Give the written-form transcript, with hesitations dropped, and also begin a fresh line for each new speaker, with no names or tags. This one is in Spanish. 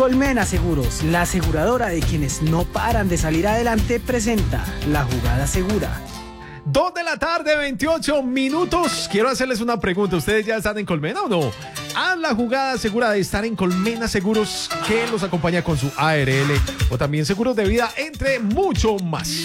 Colmena Seguros, la aseguradora de quienes no paran de salir adelante, presenta La Jugada Segura.
2 de la tarde, 28 minutos. Quiero hacerles una pregunta. ¿Ustedes ya están en Colmena o no? Haz la jugada segura de estar en Colmena Seguros, que los acompaña con su ARL o también seguros de vida, entre mucho más.